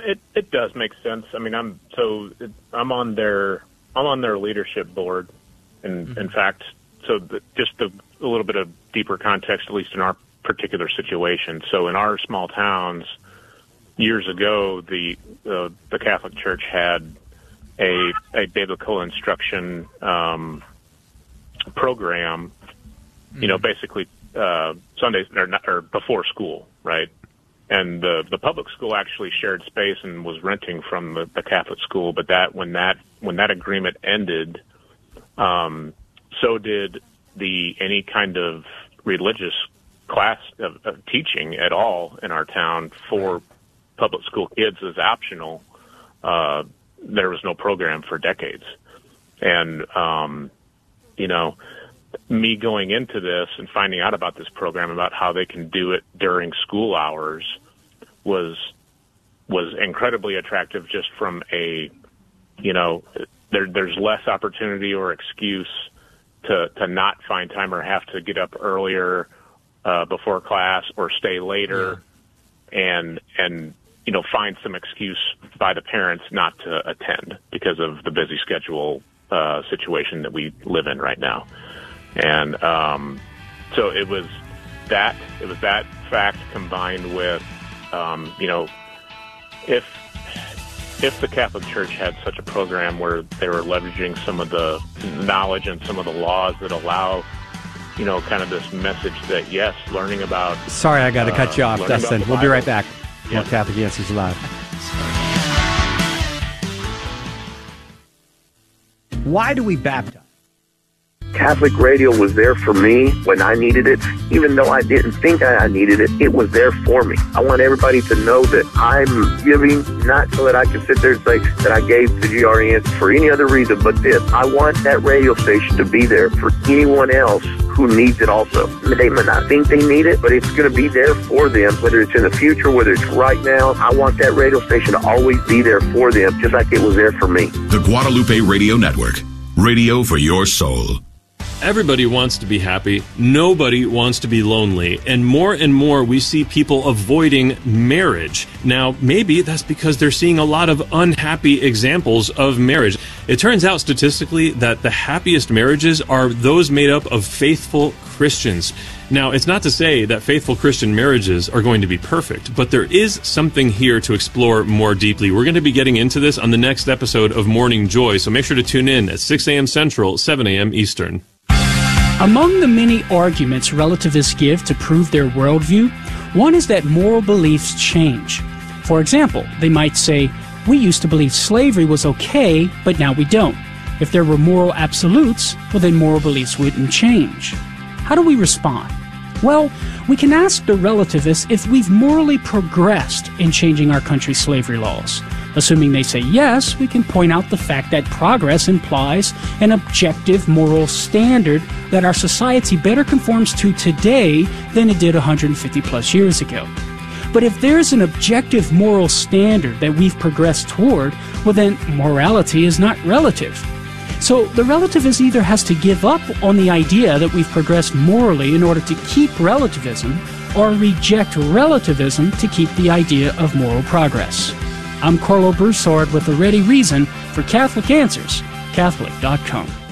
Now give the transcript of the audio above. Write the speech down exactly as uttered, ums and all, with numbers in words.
it it does make sense. I mean, I'm so it, I'm on their I'm on their leadership board, and mm-hmm. in fact, so the, just the, a little bit of deeper context, at least in our particular situation. So in our small towns, years ago, the uh, the Catholic Church had a a biblical instruction um, program. Mm-hmm. You know, basically uh, Sundays or, not, or before school, right? And the the public school actually shared space and was renting from the, the Catholic school. But that when that when that agreement ended, um, so did the any kind of religious class of, of teaching at all in our town for public school kids is optional. Uh, there was no program for decades, and um, you know. Me going into this and finding out about this program, about how they can do it during school hours, was was incredibly attractive. Just from a, you know, there, there's less opportunity or excuse to to not find time or have to get up earlier uh, before class or stay later, yeah. and and you know find some excuse by the parents not to attend because of the busy schedule uh, situation that we live in right now. And um, so it was that it was that fact combined with, um, you know, if if the Catholic Church had such a program where they were leveraging some of the knowledge and some of the laws that allow, you know, kind of this message that, yes, learning about... Sorry, I got to uh, cut you off, Dustin. We'll be right back. Yes. More Catholic Answers Live. Why do we baptize? Catholic radio was there for me when I needed it. Even though I didn't think I needed it, it was there for me. I want everybody to know that I'm giving, not so that I can sit there and say that I gave to G R E N for any other reason but this. I want that radio station to be there for anyone else who needs it also. They may not think they need it, but it's going to be there for them, whether it's in the future, whether it's right now. I want that radio station to always be there for them, just like it was there for me. The Guadalupe Radio Network. Radio for your soul. Everybody wants to be happy. Nobody wants to be lonely. And more and more we see people avoiding marriage. Now, maybe that's because they're seeing a lot of unhappy examples of marriage. It turns out statistically that the happiest marriages are those made up of faithful Christians. Now, it's not to say that faithful Christian marriages are going to be perfect, but there is something here to explore more deeply. We're going to be getting into this on the next episode of Morning Joy, so make sure to tune in at six a.m. Central, seven a.m. Eastern. Among the many arguments relativists give to prove their worldview, one is that moral beliefs change. For example, they might say, we used to believe slavery was okay, but now we don't. If there were moral absolutes, well then moral beliefs wouldn't change. How do we respond? Well, we can ask the relativists if we've morally progressed in changing our country's slavery laws. Assuming they say yes, we can point out the fact that progress implies an objective moral standard that our society better conforms to today than it did one hundred fifty plus years ago. But if there's an objective moral standard that we've progressed toward, well then morality is not relative. So the relativist either has to give up on the idea that we've progressed morally in order to keep relativism, or reject relativism to keep the idea of moral progress. I'm Carlo Broussard with a ready reason for Catholic Answers, Catholic dot com.